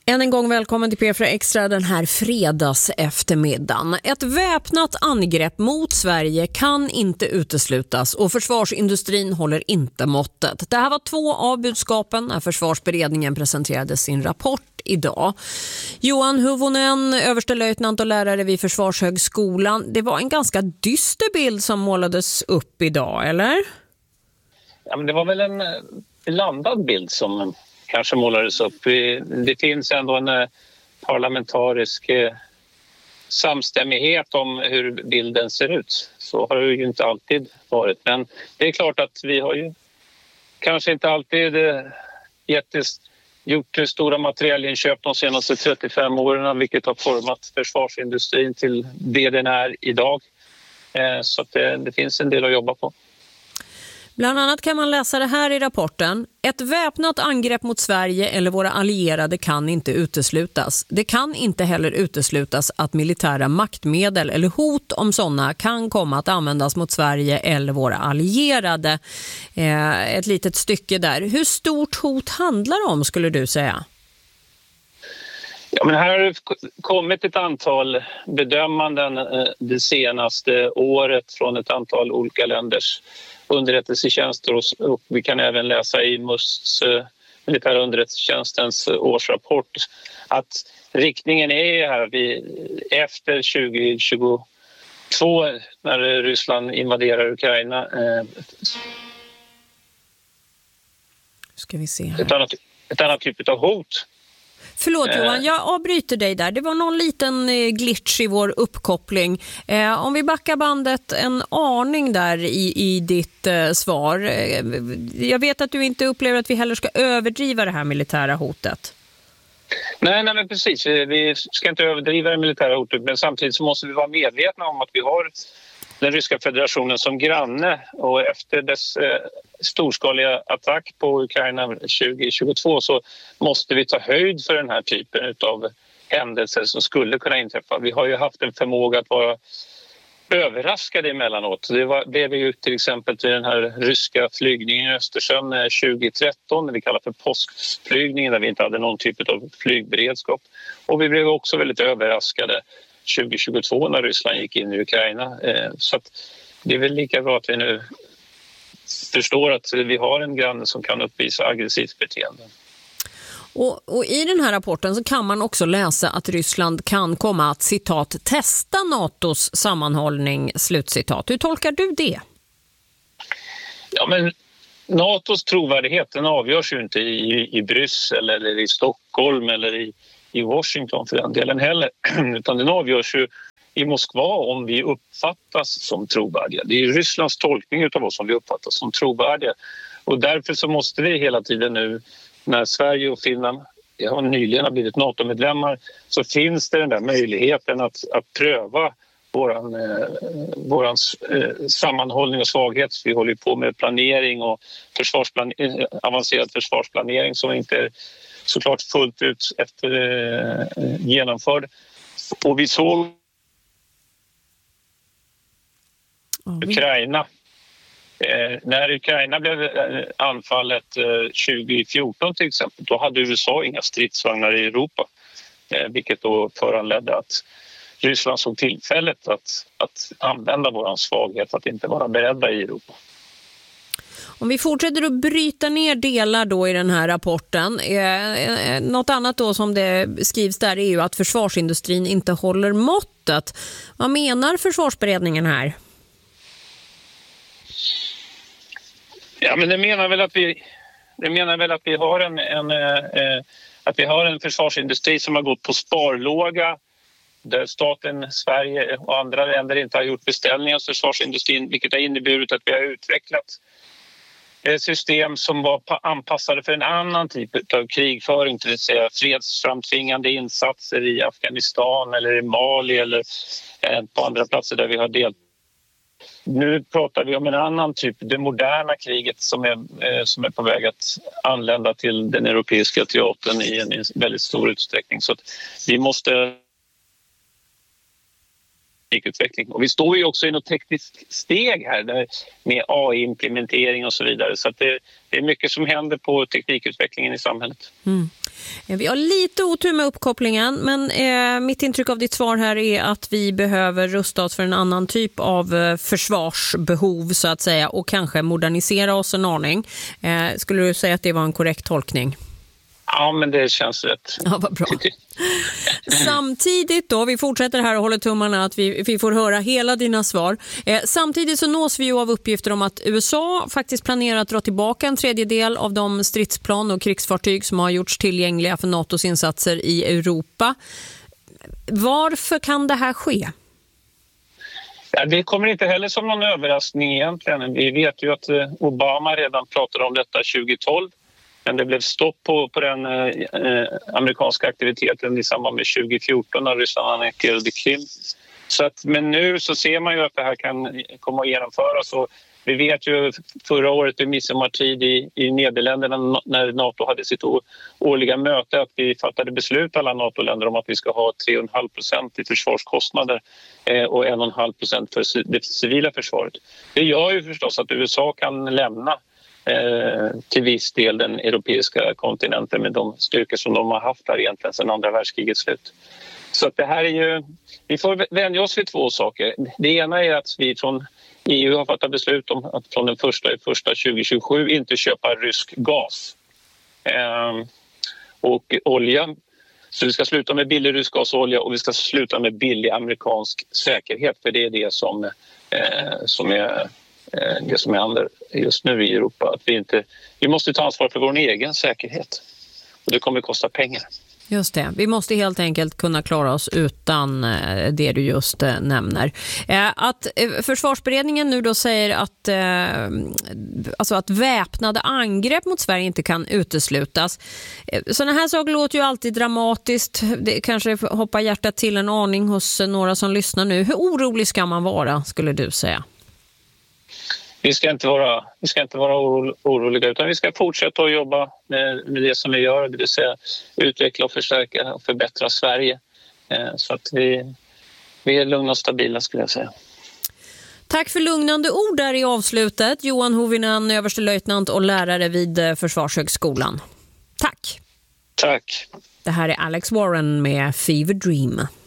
Än en gång välkommen till P4 Extra den här fredags eftermiddagen. Ett väpnat angrepp mot Sverige kan inte uteslutas och försvarsindustrin håller inte måttet. Det här var 2 av budskapen när försvarsberedningen presenterade sin rapport idag. Johan Huvonen, överstelöjtnant och lärare vid Försvarshögskolan. Det var en ganska dyster bild som målades upp idag, eller? Ja, men det var väl en blandad bild som kanske målades upp. Det finns ändå en parlamentarisk samstämmighet om hur bilden ser ut. Så har det ju inte alltid varit. Men det är klart att vi har ju kanske inte alltid gjort stora materialinköp de senaste 35 åren, vilket har format försvarsindustrin till det den är idag. Så att det finns en del att jobba på. Bland annat kan man läsa det här i rapporten. Ett väpnat angrepp mot Sverige eller våra allierade kan inte uteslutas. Det kan inte heller uteslutas att militära maktmedel eller hot om sådana kan komma att användas mot Sverige eller våra allierade. Ett litet stycke där. Hur stort hot handlar det om, skulle du säga? Ja, men här har det kommit ett antal bedömanden det senaste året från ett antal olika länders underrättelsetjänster och vi kan även läsa i MUSTs militära underrättelsetjänstens årsrapport att riktningen är här efter 2022 när Ryssland invaderar Ukraina. Ska vi se. Ett annat typ av hot. Förlåt Johan, jag avbryter dig där. Det var någon liten glitch i vår uppkoppling. Om vi backar bandet en aning där i ditt svar. Jag vet att du inte upplever att vi heller ska överdriva det här militära hotet. Nej men precis. Vi ska inte överdriva det militära hotet, men samtidigt så måste vi vara medvetna om att vi har den ryska federationen som granne, och efter dess storskaliga attack på Ukraina 2022 så måste vi ta höjd för den här typen av händelser som skulle kunna inträffa. Vi har ju haft en förmåga att vara överraskade emellanåt. Det blev ju till exempel till den här ryska flygningen i Östersjön 2013, det vi kallar för påskflygningen, där vi inte hade någon typ av flygberedskap. Och vi blev också väldigt överraskade 2022 när Ryssland gick in i Ukraina. Så att det är väl lika bra att vi nu förstår att vi har en granne som kan uppvisa aggressivt beteende. Och i den här rapporten så kan man också läsa att Ryssland kan komma att, citat, testa NATOs sammanhållning, slutcitat. Hur tolkar du det? Ja, men NATOs trovärdighet, den avgörs ju inte i Bryssel eller i Stockholm eller i Washington för den delen heller, utan den avgörs ju i Moskva om vi uppfattas som trovärdiga. Det är Rysslands tolkning av oss som vi uppfattas som trovärdiga. Och därför så måste vi hela tiden nu, när Sverige och Finland nyligen har blivit NATO-medlemmar, så finns det den där möjligheten att pröva våran sammanhållning och svaghet. Vi håller på med planering och avancerad försvarsplanering som inte är såklart fullt ut genomförd. Och vi såg Ukraina. När Ukraina blev anfallet 2014 till exempel, då hade USA inga stridsvagnar i Europa. Vilket då föranledde att Ryssland såg tillfället att använda vår svaghet, att inte vara beredda i Europa. Om vi fortsätter att bryta ner delar då i den här rapporten, något annat då som det skrivs där är ju att försvarsindustrin inte håller måttet. Vad menar försvarsberedningen här? Ja, men det menar väl att vi har en försvarsindustri som har gått på sparlåga, där staten, Sverige och andra länder inte har gjort beställningar hos försvarsindustrin, vilket har inneburit att vi har utvecklat system som var anpassade för en annan typ av krigföring, till att säga fredsframtvingande insatser i Afghanistan eller i Mali eller på andra platser där vi har deltagit. Nu pratar vi om en annan typ, det moderna kriget som är på väg att anlända till den europeiska teatern i en väldigt stor utsträckning. Så att vi måste... Ja, men det menar väl att vi har en försvarsindustri som har gått på sparlåga, där staten, Sverige och andra länder inte har gjort beställningar hos försvarsindustrin, vilket har inneburit att vi har utvecklat system som var anpassade för en annan typ av krigföring, till att säga fredsframtvingande insatser i Afghanistan eller i Mali eller på andra platser där vi har deltagit. Nu pratar vi om en annan typ, det moderna kriget som är på väg att anlända till den europeiska teatern i en väldigt stor utsträckning. Så att vi måste teknikutveckling. Och vi står ju också i något tekniskt steg här med AI-implementering och så vidare. Så att det är mycket som händer på teknikutvecklingen i samhället. Vi har lite otur med uppkopplingen, men mitt intryck av ditt svar här är att vi behöver rusta oss för en annan typ av försvarsbehov så att säga, och kanske modernisera oss en aning. Skulle du säga att det var en korrekt tolkning? Ja, men det känns rätt. Ja, vad bra. Samtidigt då, vi fortsätter här och håller tummarna att vi får höra hela dina svar. Samtidigt så nås vi ju av uppgifter om att USA faktiskt planerar att dra tillbaka en tredjedel av de stridsplan och krigsfartyg som har gjorts tillgängliga för NATOs insatser i Europa. Varför kan det här ske? Ja, det kommer inte heller som någon överraskning egentligen. Vi vet ju att Obama redan pratade om detta 2012. Men det blev stopp på den amerikanska aktiviteten i samband med 2014 när Ryssland annekterade Krim. Men nu så ser man ju att det här kan komma att genomföras. Och vi vet ju förra året i midsommartid i Nederländerna när NATO hade sitt årliga möte att vi fattade beslut alla NATO-länder om att vi ska ha 3,5% i försvarskostnader och 1,5% för det civila försvaret. Det gör ju förstås att USA kan lämna till viss del den europeiska kontinenten med de styrkor som de har haft här egentligen sedan andra världskrigets slut. Så att det här är ju, vi får vänja oss vid två saker. Det ena är att vi från EU har fattat beslut om att från den första 2027 inte köpa rysk gas och olja. Så vi ska sluta med billig rysk gas och olja och vi ska sluta med billig amerikansk säkerhet, för det är det som händer just nu i Europa. Att vi måste ta ansvar för vår egen säkerhet. Och det kommer att kosta pengar. Just det. Vi måste helt enkelt kunna klara oss utan det du just nämner. Att försvarsberedningen nu då säger att väpnade angrepp mot Sverige inte kan uteslutas. Sådana här saker låter ju alltid dramatiskt. Det kanske hoppar hjärtat till en aning hos några som lyssnar nu. Hur orolig ska man vara, skulle du säga? Vi ska inte vara oroliga, utan vi ska fortsätta att jobba med det som vi gör, det vill säga utveckla och förstärka och förbättra Sverige. Så att vi är lugna och stabila, skulle jag säga. Tack för lugnande ord där i avslutet. Johan Hovinen, överstelöjtnant och lärare vid Försvarshögskolan. Tack. Tack. Det här är Alex Warren med Fever Dream.